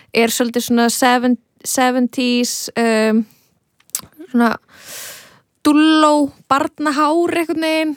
svolítið svona 70s svona dulló barnahár einhvern veginn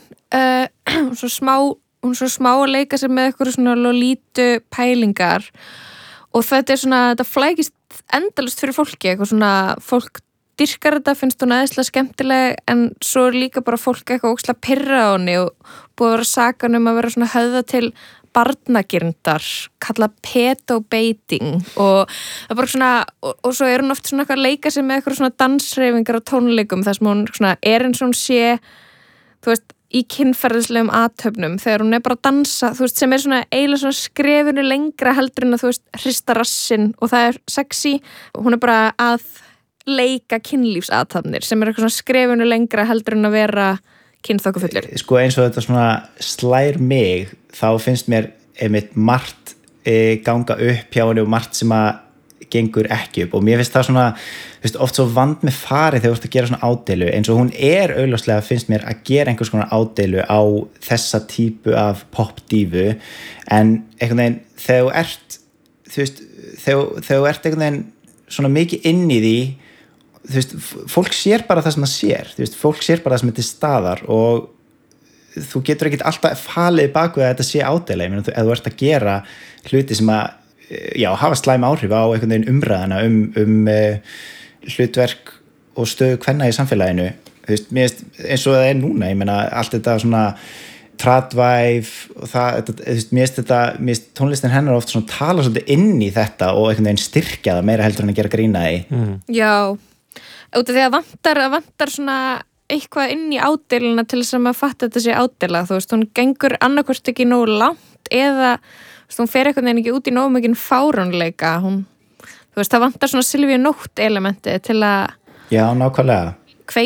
hún svo smá að leika sér með eitthvað svona lolítu pælingar og þetta flækist endalaust fyrir fólki, eitthvað svona fólk dyrkar þetta, finnst hún aðeinslega skemmtileg en svo líka bara fólk eitthvað ógeðslega pirra á henni og búið að vera sakan að vera svona höfða til barnagirndar, kalla pedo-baiting og það bara svona og svo hún oft svona eitthvað að leika sig með eitthvað svona dansreifingar á tónleikum þar sem hún svona eins og hún sé þú veist, í kynferðislegum athöfnum þegar hún bara að dansa, þú veist, sem svona eiginlega svona skrefinu lengra heldur en að þú veist, hrista rassinn og það sexy og hún bara að leika kynlífsathafnir sem eitthvað svona skrefinu lengra heldur en að vera kynþokkufullur. Sko eins og þetta svona slær mig, þá finnst mér einmitt margt ganga upp hjá henni og margt sem að gengur ekki upp og mér finnst það svona veist, oft svo vand með farið þegar þú ert að gera svona ádeilu eins og hún augljóslega finnst mér að gera einhvers konar ádeilu á þessa típu af popdífu en einhvern veginn þegar þú ert þú veist, þegar þú ert einhvern veginn svona mikið inn í því þú veist, fólk sér bara það sem það sér þú veist, fólk sér bara það sem er til staðar og þú getur ekkert alltaf falið baku að þetta sé ádeila ef þú ert að gera hluti sem að hafa slæm áhrif á einhvern veginn umræðana hlutverk og stöðu kvenna í samfélaginu þú veist, mér finnst eins og það er núna ég meina, allt þetta svona tradvæf og það, mér finnst tónlistin hennar oft svona tala svolítið inn í þetta og einhvern veginn styrkja það meira heldur en að gera grína því Já, út af því að vantar svona eitthvað inn í ádeiluna til þess að maður fatta þetta sé ádeila, þú veist, hún gengur annarkvort ekki nógu langt eða hún fer eitthvað en ekki út í nógu mikinn fáránleika þú veist, það vantar svona Silvíu Nótt elementi til að Já, nákvæmlega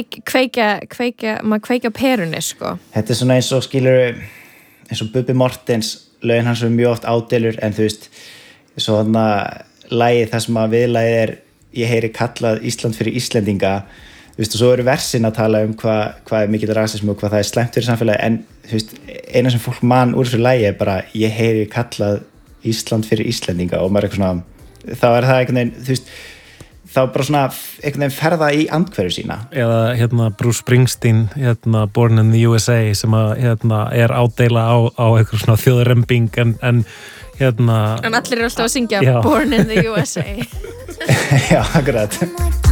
kveikja perunni, sko Þetta er svona eins og skilur eins og Bubbi Mortens lögin hans mjög oft ádeilur en þú veist svo þarna lagið það sem að viðlagið ég heyri kallað Ísland fyrir Íslendinga þú veist og svo eru versin að tala hvað er mikill rasismi og hvað það er slæmt fyrir samfélagi en þú veist eina sem fólk mann úr þessu lagi er bara ég heyri kallað Ísland fyrir Íslendinga og maður eitthvað svona þá er það einhvern veginn þú veist þá bara svona einhvern veginn ferða í andhverju sína eða Bruce Springsteen Born in the USA sem að er ádeila á eitthvað svona þjóðrembing en allir eru alltaf að syngja Born in the USA Já, akkurat